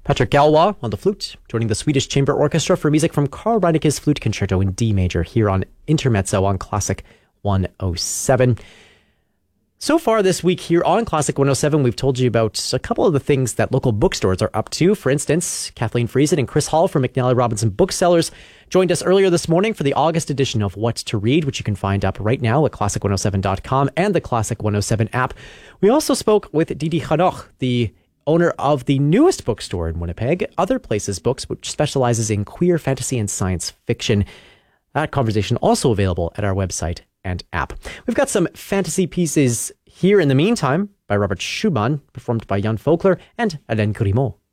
Patrick Galois on the flute, joining the Swedish Chamber Orchestra for music from Carl Reineke's Flute Concerto in D major here on Intermezzo on Classic 107. So far this week here on Classic 107, we've told you about a couple of the things that local bookstores are up to. For instance, Kathleen Friesen and Chris Hall from McNally Robinson Booksellers joined us earlier this morning for the August edition of What to Read, which you can find up right now at classic107.com and the Classic 107 app. We also spoke with Didi Hanoch, the owner of the newest bookstore in Winnipeg, Other Places Books, which specializes in queer fantasy and science fiction. That conversation also available at our website and app. We've got some fantasy pieces here in the meantime by Robert Schumann, performed by Jan Folkler and Alain Grimaud.